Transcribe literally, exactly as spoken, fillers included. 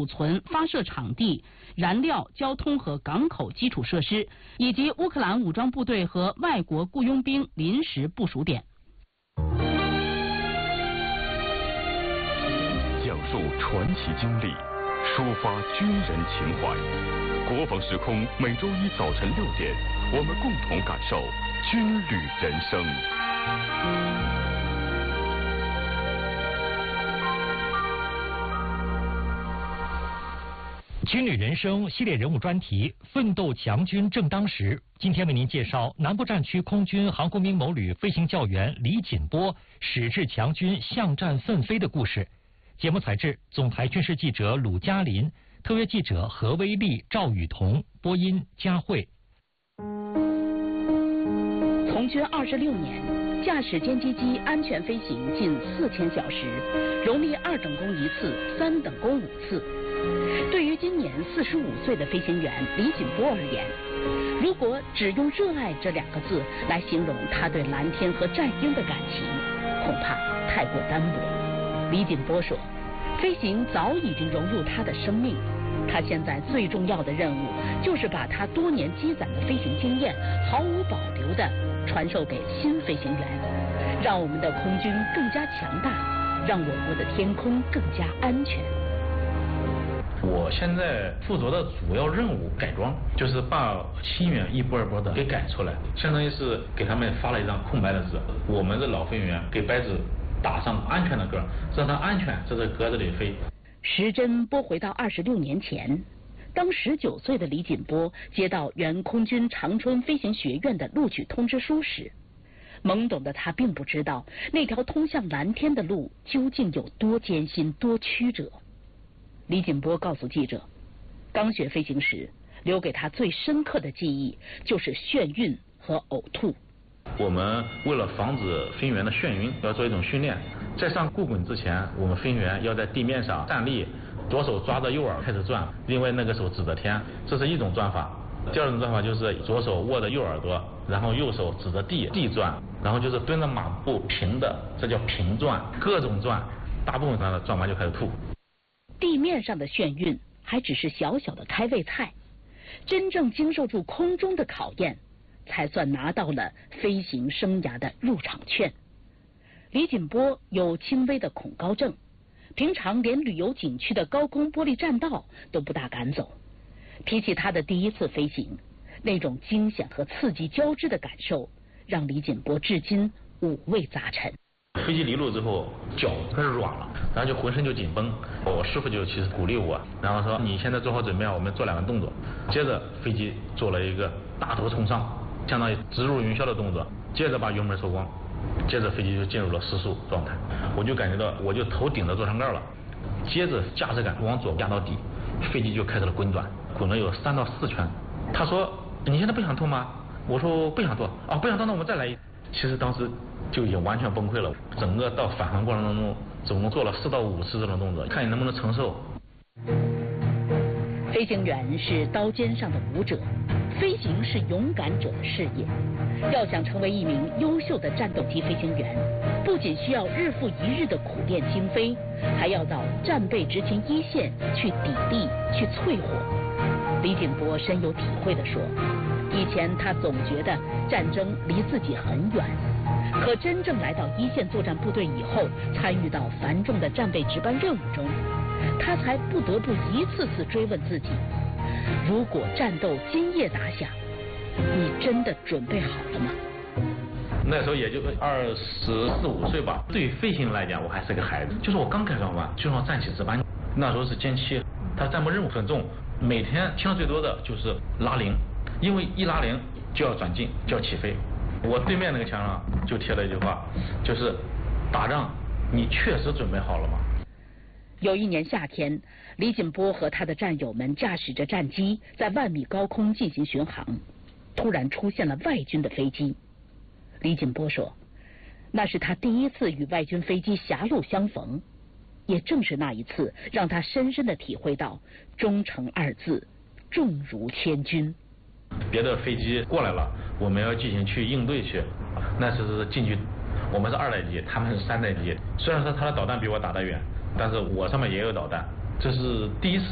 储存、发射场地、燃料、交通和港口基础设施，以及乌克兰武装部队和外国雇佣兵临时部署点。 讲述传奇经历，抒发军人情怀。国防时空每周一早晨六点，我们共同感受军旅人生。 军旅人生系列人物专题，奋斗强军正当时。今天为您介绍南部战区空军航空兵某旅飞行教员李锦波矢志强军向战奋飞的故事。节目采制总台军事记者鲁嘉林，特约记者何威利、赵雨桐，播音佳慧。 从军二十六年，驾驶歼击机安全飞行近四千小时，荣立二等功一次，三等功五次。对于今年四十五岁的飞行员李锦波而言，如果只用热爱这两个字来形容他对蓝天和战鹰的感情，恐怕太过单薄。李锦波说，飞行早已经融入他的生命，他现在最重要的任务就是把他多年积攒的飞行经验毫无保留地传授给新飞行员，让我们的空军更加强大，让我国的天空更加安全。 我现在负责的主要任务改装，就是把新员一波一波的给改出来，相当于是给他们发了一张空白的纸，我们的老飞行员给白纸打上安全的歌，让他安全在这格子里飞。 时针拨回到二十六年前，当十九岁的李锦波接到原空军长春飞行学院的录取通知书时，懵懂的他并不知道那条通向蓝天的路究竟有多艰辛、多曲折。李锦波告诉记者，刚学飞行时，留给他最深刻的记忆就是眩晕和呕吐。 我们为了防止飞行员的眩晕，要做一种训练。在上固滚之前，我们飞行员要在地面上站立，左手抓着右耳开始转，另外那个手指着天，这是一种转法。第二种转法就是左手握着右耳朵，然后右手指着地地转，然后就是蹲着马步平的，这叫平转，各种转，大部分转转完就开始吐。 地面上的眩晕还只是小小的开胃菜，真正经受住空中的考验，才算拿到了飞行生涯的入场券。李锦波有轻微的恐高症，平常连旅游景区的高空玻璃栈道都不大敢走。提起他的第一次飞行，那种惊险和刺激交织的感受，让李锦波至今五味杂陈。 飞机离路之后，脚开始软了，然后就浑身就紧绷。我师傅就其实鼓励我，然后说你现在做好准备，我们做两个动作。接着飞机做了一个大头冲上，相当于直入云霄的动作。接着把油门收光，接着飞机就进入了失速状态。我就感觉到我就头顶着座舱盖了，接着驾驶杆往左压到底，飞机就开始了滚转，滚了有三到四圈。他说你现在不想吐吗？我说不想吐啊，不想吐那我们再来一。其实当时就已经完全崩溃了，整个到返航过程当中，总共做了四到五次这种动作，看你能不能承受。 飞行员是刀尖上的舞者，飞行是勇敢者的事业。要想成为一名优秀的战斗机飞行员，不仅需要日复一日的苦练精飞，还要到战备执勤一线去砥砺、去淬火。李锦波深有体会地说，以前他总觉得战争离自己很远，可真正来到一线作战部队以后，参与到繁重的战备值班任务中，他才不得不一次次追问自己，如果战斗今夜打响，你真的准备好了吗？ 那时候也就二十四五岁吧，对于飞行来讲我还是个孩子，就是我刚改装完就要站起值班。那时候是歼七，他战备任务很重，每天听到最多的就是拉铃，因为一拉铃就要转进，就要起飞。我对面那个墙上就贴了一句话，就是打仗你确实准备好了吗？ 有一年夏天，李锦波和他的战友们驾驶着战机在万米高空进行巡航，突然出现了外军的飞机。李锦波说，那是他第一次与外军飞机狭路相逢，也正是那一次让他深深地体会到忠诚二字重如千钧。 别的飞机过来了，我们要进行去应对去。那时是近距，我们是二代机，他们是三代机。虽然说他的导弹比我打得远，但是我上面也有导弹。这是第一次